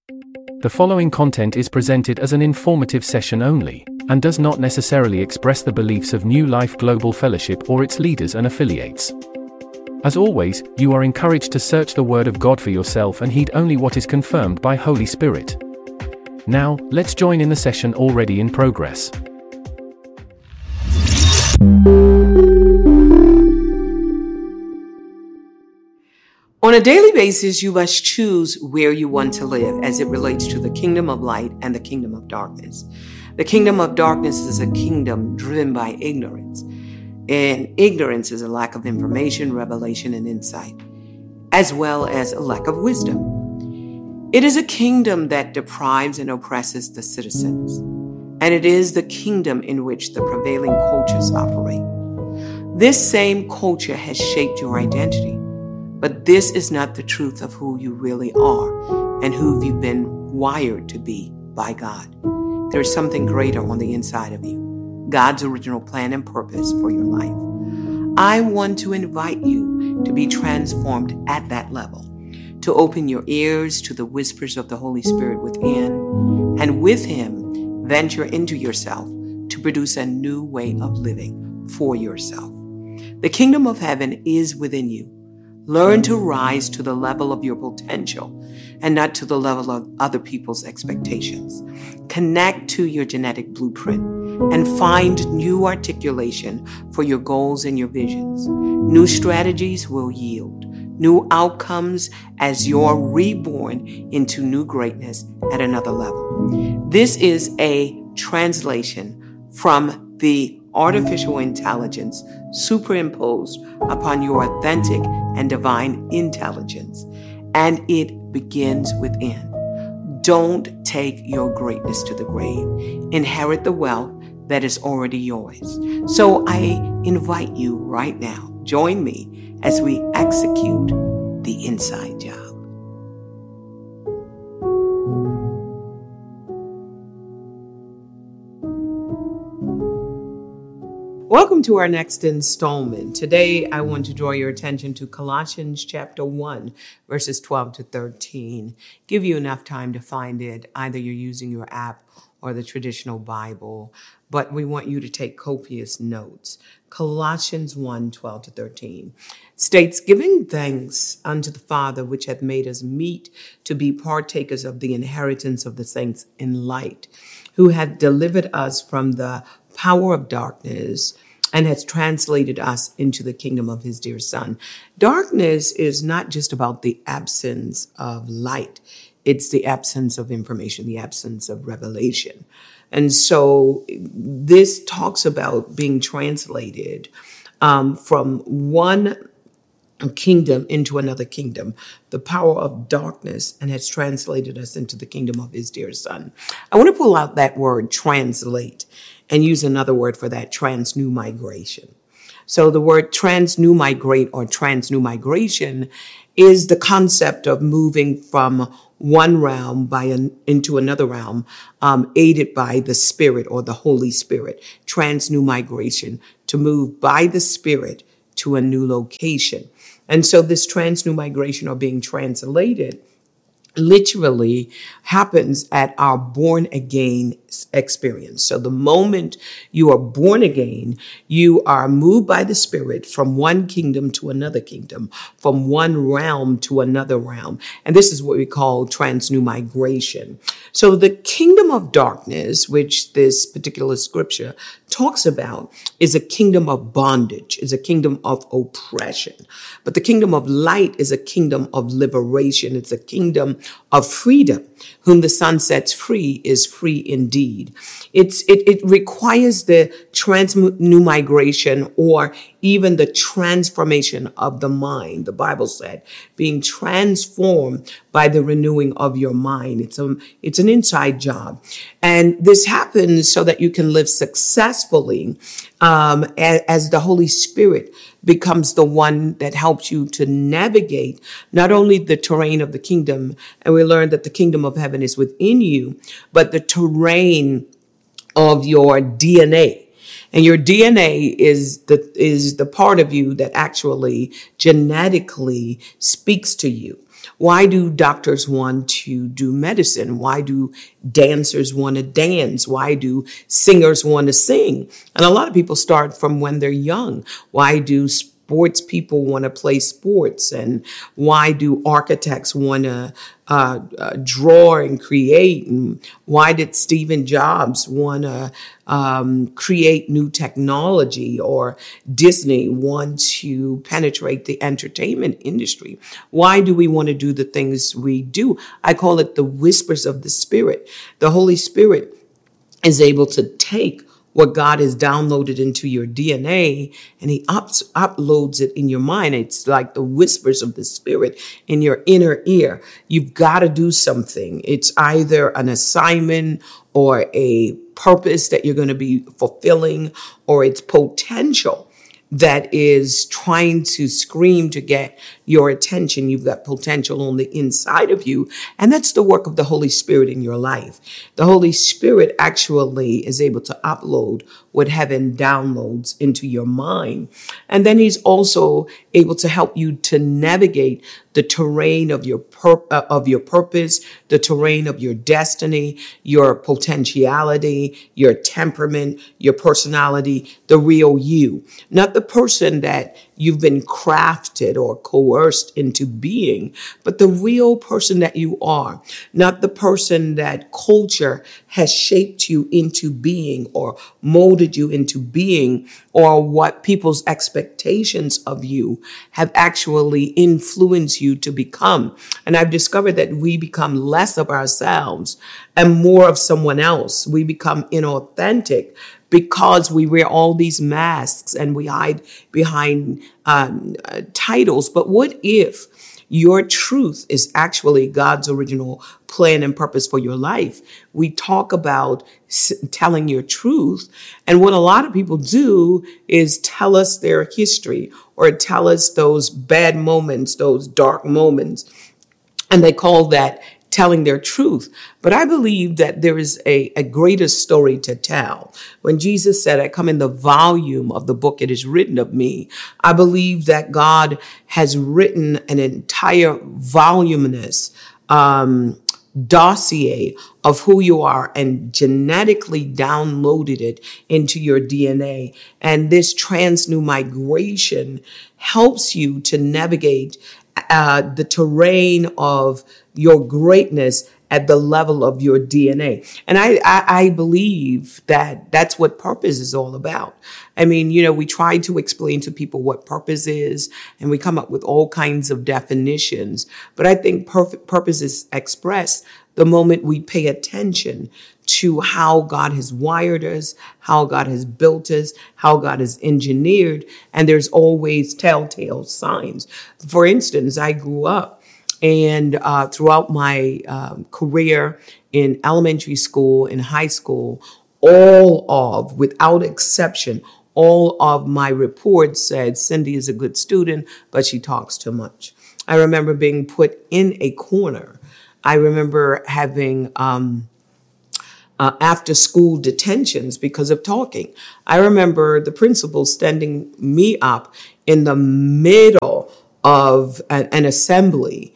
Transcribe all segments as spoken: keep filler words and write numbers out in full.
The following content is presented as an informative session only, and does not necessarily express the beliefs of New Life Global Fellowship or its leaders and affiliates. As always, you are encouraged to search the Word of God for yourself and heed only what is confirmed by Holy Spirit. Now, let's join in the session already in progress. On a daily basis, you must choose where you want to live as it relates to the kingdom of light and the kingdom of darkness. The kingdom of darkness is a kingdom driven by ignorance. And ignorance is a lack of information, revelation, and insight, as well as a lack of wisdom. It is a kingdom that deprives and oppresses the citizens. And it is the kingdom in which the prevailing cultures operate. This same culture has shaped your identity. But this is not the truth of who you really are and who you've been wired to be by God. There is something greater on the inside of you, God's original plan and purpose for your life. I want to invite you to be transformed at that level, to open your ears to the whispers of the Holy Spirit within, and with Him, venture into yourself to produce a new way of living for yourself. The kingdom of heaven is within you. Learn to rise to the level of your potential and not to the level of other people's expectations. Connect to your genetic blueprint and find new articulation for your goals and your visions. New strategies will yield new outcomes as you're reborn into new greatness at another level. This is a translation from the artificial intelligence superimposed upon your authentic and divine intelligence, and it begins within. Don't take your greatness to the grave. Inherit the wealth that is already yours. So I invite you right now, join me as we execute the inside job. Welcome to our next installment. Today, I want to draw your attention to Colossians chapter one, verses twelve to thirteen. Give you enough time to find it. Either you're using your app or the traditional Bible, but we want you to take copious notes. Colossians one, twelve to thirteen states, giving thanks unto the Father, which hath made us meet to be partakers of the inheritance of the saints in light, who hath delivered us from the power of darkness and has translated us into the kingdom of his dear Son. Darkness is not just about the absence of light. It's the absence of information, the absence of revelation. And so this talks about being translated um, from one kingdom into another kingdom, the power of darkness, and has translated us into the kingdom of his dear Son. I want to pull out that word translate and use another word for that, transnew migration. So the word transnew migrate or transnew migration is the concept of moving from one realm by an, into another realm, um, aided by the Spirit or the Holy Spirit. Transnew migration, to move by the Spirit to a new location. And so this transnew migration, or being translated, literally happens at our born again experience. So the moment you are born again, you are moved by the Spirit from one kingdom to another kingdom, from one realm to another realm. And this is what we call transnew migration. So the kingdom of darkness, which this particular scripture talks about, is a kingdom of bondage, is a kingdom of oppression. But the kingdom of light is a kingdom of liberation. It's a kingdom of freedom. Whom the Son sets free is free indeed. It's it, it requires the transnew migration, or even the transformation of the mind. The Bible said, being transformed by the renewing of your mind. It's a it's an inside job, and this happens so that you can live successfully um, as, as the Holy Spirit becomes the one that helps you to navigate not only the terrain of the kingdom, and we learned that the kingdom of heaven is within you, but the terrain of your D N A. And your D N A is the is the part of you that actually genetically speaks to you. Why do doctors want to do medicine? Why do dancers want to dance? Why do singers want to sing? And a lot of people start from when they're young. Why do sports people want to play sports? And why do architects want to uh, uh, draw and create? And why did Stephen Jobs want to um, create new technology, or Disney want to penetrate the entertainment industry? Why do we want to do the things we do? I call it the whispers of the Spirit. The Holy Spirit is able to take what God has downloaded into your D N A, and he up, uploads it in your mind. It's like the whispers of the Spirit in your inner ear. You've got to do something. It's either an assignment or a purpose that you're going to be fulfilling, or it's potential that is trying to scream to get your attention. You've got potential on the inside of you, and that's the work of the Holy Spirit in your life. The Holy Spirit actually is able to upload what heaven downloads into your mind. And then he's also able to help you to navigate the terrain of your pur- uh, of your purpose, the terrain of your destiny, your potentiality, your temperament, your personality, the real you. Not the person that you've been crafted or coerced into being, but the real person that you are. Not the person that culture has shaped you into being or molded you into being, or what people's expectations of you have actually influenced you to become. And I've discovered that we become less of ourselves and more of someone else. We become inauthentic because we wear all these masks and we hide behind um, uh, titles. But what if your truth is actually God's original plan and purpose for your life? We talk about s- telling your truth. And what a lot of people do is tell us their history or tell us those bad moments, those dark moments. And they call that telling their truth. But I believe that there is a, a greater story to tell. When Jesus said, I come in the volume of the book it is written of me, I believe that God has written an entire voluminous um, dossier of who you are and genetically downloaded it into your D N A. And this trans new migration helps you to navigate uh, the terrain of your greatness at the level of your D N A. And I, I, I believe that that's what purpose is all about. I mean, you know, we try to explain to people what purpose is, and we come up with all kinds of definitions. But I think perfect purpose is expressed the moment we pay attention to how God has wired us, how God has built us, how God has engineered. And there's always telltale signs. For instance, I grew up And uh, throughout my um, career in elementary school and high school, all of, without exception, all of my reports said, Cindy is a good student, but she talks too much. I remember being put in a corner. I remember having um, uh, after school detentions because of talking. I remember the principal standing me up in the middle of an, an assembly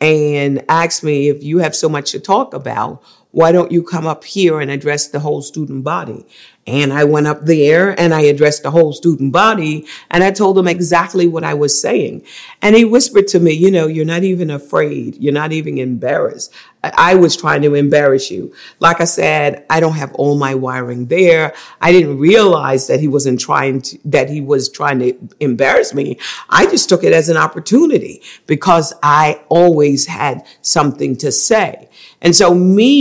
and asked me, if you have so much to talk about, why don't you come up here and address the whole student body? And I went up there and I addressed the whole student body, and I told him exactly what I was saying. And he whispered to me, you know, you're not even afraid. You're not even embarrassed. I was trying to embarrass you. Like I said, I don't have all my wiring there. I didn't realize that he wasn't trying to, that he was trying to embarrass me. I just took it as an opportunity because I always had something to say. And so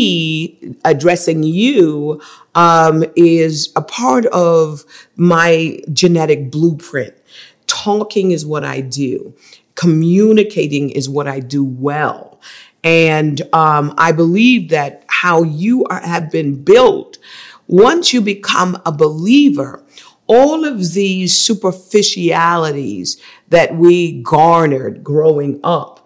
me addressing you um, is a part of my genetic blueprint. Talking is what I do. Communicating is what I do well. And um, I believe that how you are, have been built, once you become a believer, all of these superficialities that we garnered growing up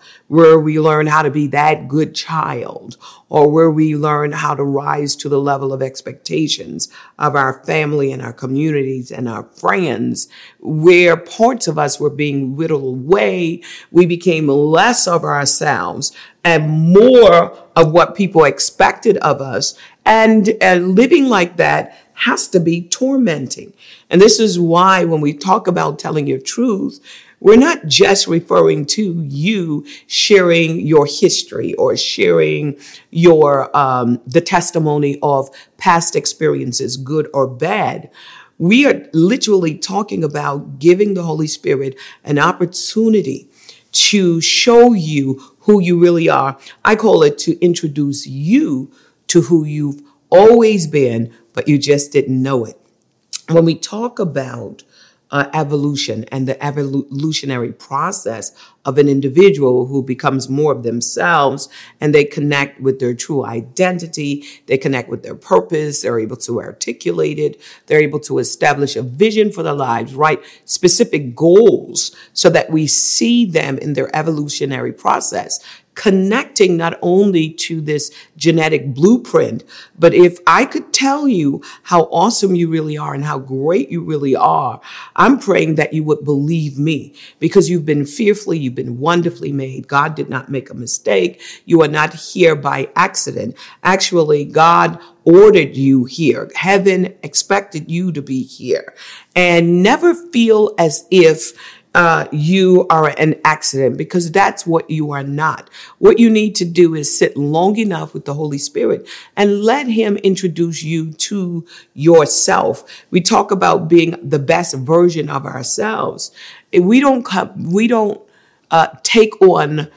where we learn how to be that good child, or where we learn how to rise to the level of expectations of our family and our communities and our friends, where parts of us were being whittled away. We became less of ourselves and more of what people expected of us. And uh, living like that has to be tormenting. And this is why when we talk about telling your truth, we're not just referring to you sharing your history or sharing your um, the testimony of past experiences, good or bad. We are literally talking about giving the Holy Spirit an opportunity to show you who you really are. I call it to introduce you to who you've always been, but you just didn't know it. When we talk about uh, evolution and the evolutionary process of an individual who becomes more of themselves and they connect with their true identity, they connect with their purpose, they're able to articulate it, they're able to establish a vision for their lives, write specific goals so that we see them in their evolutionary process, connecting not only to this genetic blueprint, but if I could tell you how awesome you really are and how great you really are, I'm praying that you would believe me, because you've been fearfully, you've been wonderfully made. God did not make a mistake. You are not here by accident. Actually, God ordered you here. Heaven expected you to be here. And never feel as if Uh, you are an accident, because that's what you are not. What you need to do is sit long enough with the Holy Spirit and let him introduce you to yourself. We talk about being the best version of ourselves. If we don't come, we don't uh, take on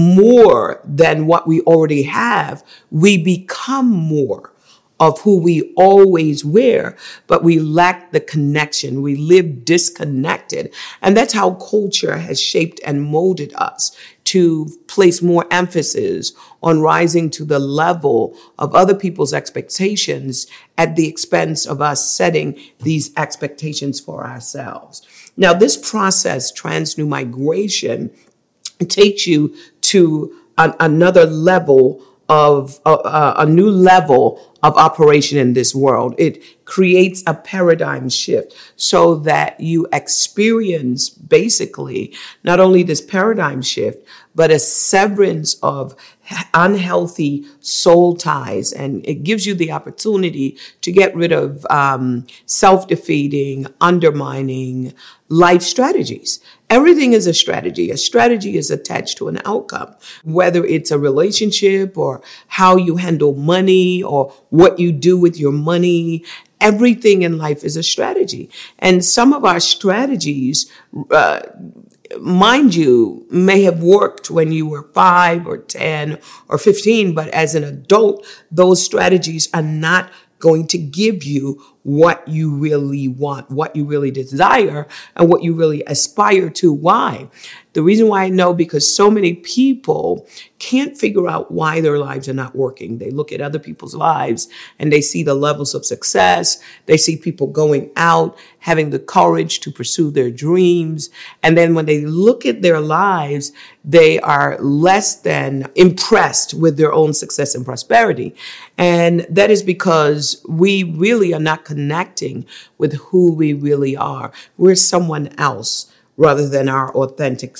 more than what we already have. We become more of who we always were, but we lack the connection. We live disconnected. And that's how culture has shaped and molded us to place more emphasis on rising to the level of other people's expectations at the expense of us setting these expectations for ourselves. Now, this process, trans-new migration, takes you to an, another level of uh, a new level of operation in this world. It creates a paradigm shift so that you experience basically not only this paradigm shift, but a severance of unhealthy soul ties. And it gives you the opportunity to get rid of um, self-defeating, undermining life strategies. Everything is a strategy. A strategy is attached to an outcome, whether it's a relationship or how you handle money or what you do with your money. Everything in life is a strategy. And some of our strategies, uh, mind you, may have worked when you were five or ten or fifteen, but as an adult, those strategies are not going to give you what you really want, what you really desire, and what you really aspire to. Why? The reason why I know, because so many people can't figure out why their lives are not working. They look at other people's lives and they see the levels of success. They see people going out, having the courage to pursue their dreams. And then when they look at their lives, they are less than impressed with their own success and prosperity. And that is because we really are not connecting with who we really are. We're someone else rather than our authentic